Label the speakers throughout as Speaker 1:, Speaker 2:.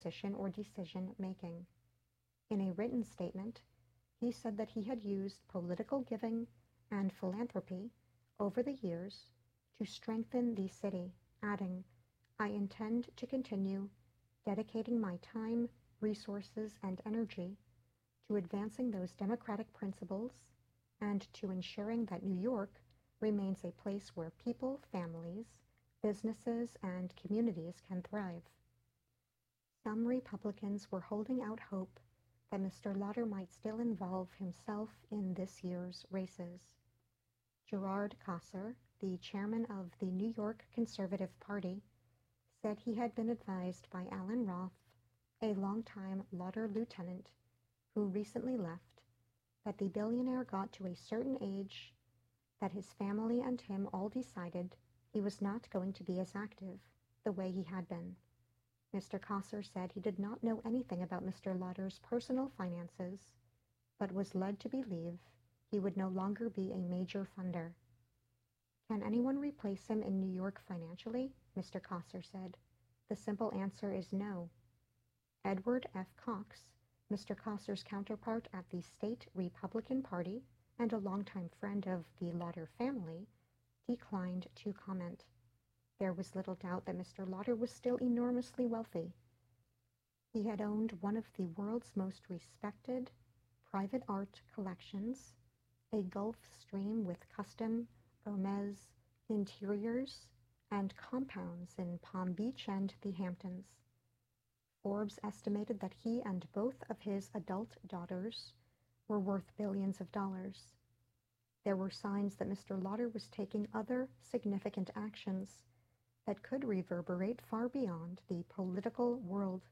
Speaker 1: position or decision making. In a written statement, he said that he had used political giving and philanthropy over the years to strengthen the city, adding, "I intend to continue dedicating my time, resources, and energy to advancing those democratic principles and to ensuring that New York remains a place where people, families, businesses, and communities can thrive." Some Republicans were holding out hope that Mr. Lauder might still involve himself in this year's races. Gerard Kasser, the chairman of the New York Conservative Party, said he had been advised by Alan Roth, a longtime Lauder lieutenant who recently left, that the billionaire got to a certain age that his family and him all decided he was not going to be as active the way he had been. Mr. Kasser said he did not know anything about Mr. Lauder's personal finances, but was led to believe he would no longer be a major funder. "Can anyone replace him in New York financially?" Mr. Kasser said. "The simple answer is no." Edward F. Cox, Mr. Kasser's counterpart at the state Republican Party and a longtime friend of the Lauder family, declined to comment. There was little doubt that Mr. Lauder was still enormously wealthy. He had owned one of the world's most respected private art collections, a Gulf Stream with custom Hermes interiors and compounds in Palm Beach and the Hamptons. Forbes estimated that he and both of his adult daughters were worth billions of dollars. There were signs that Mr. Lauder was taking other significant actions that could reverberate far beyond the political world.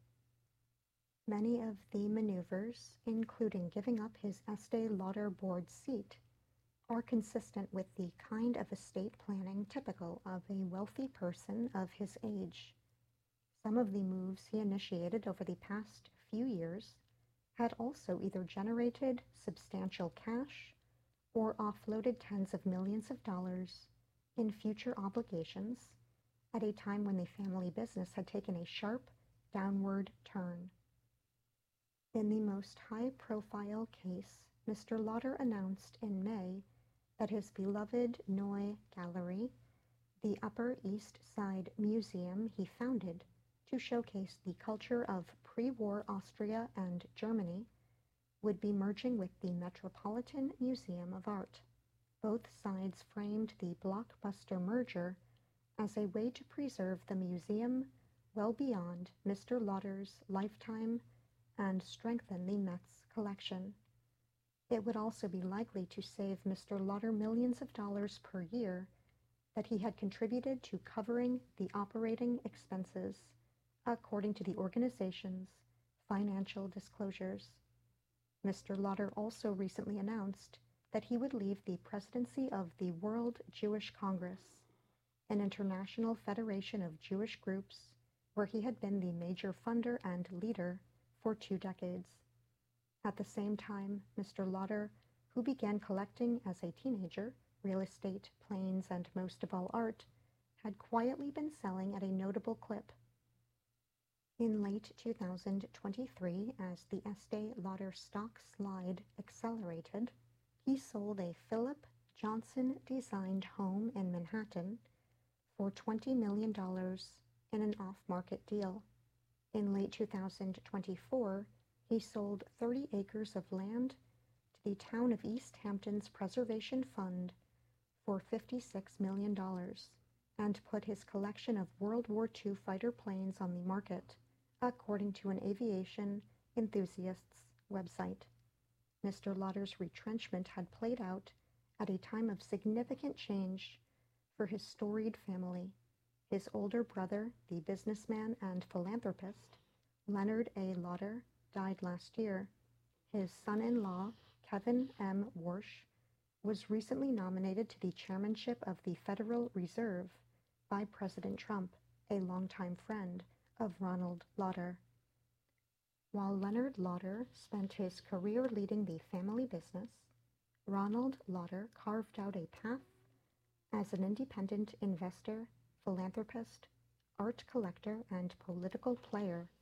Speaker 1: Many of the maneuvers, including giving up his Estee Lauder board seat, are consistent with the kind of estate planning typical of a wealthy person of his age. Some of the moves he initiated over the past few years had also either generated substantial cash or offloaded tens of millions of dollars in future obligations at a time when the family business had taken a sharp downward turn. In the most high-profile case, Mr. Lauder announced in May that his beloved Neue Gallery, the Upper East Side museum he founded to showcase the culture of pre-war Austria and Germany, would be merging with the Metropolitan Museum of Art. Both sides framed the blockbuster merger as a way to preserve the museum well beyond Mr. Lauder's lifetime and strengthen the Met's collection. It would also be likely to save Mr. Lauder millions of dollars per year that he had contributed to covering the operating expenses, according to the organization's financial disclosures. Mr. Lauder also recently announced that he would leave the presidency of the World Jewish Congress, an international federation of Jewish groups where he had been the major funder and leader for 2 decades. At the same time, Mr. Lauder, who began collecting as a teenager real estate, planes, and most of all art, had quietly been selling at a notable clip. In late 2023, as the Estee Lauder stock slide accelerated, he sold a Philip Johnson-designed home in Manhattan for $20 million in an off-market deal. In late 2024, he sold 30 acres of land to the town of East Hampton's Preservation Fund for $56 million and put his collection of World War II fighter planes on the market, according to an aviation enthusiast's website. Mr. Lauder's retrenchment had played out at a time of significant change for his storied family. His older brother, the businessman and philanthropist, Leonard A. Lauder, died last year. His son-in-law, Kevin M. Warsh, was recently nominated to the chairmanship of the Federal Reserve by President Trump, a longtime friend of Ronald Lauder. While Leonard Lauder spent his career leading the family business, Ronald Lauder carved out a path as an independent investor, philanthropist, art collector, and political player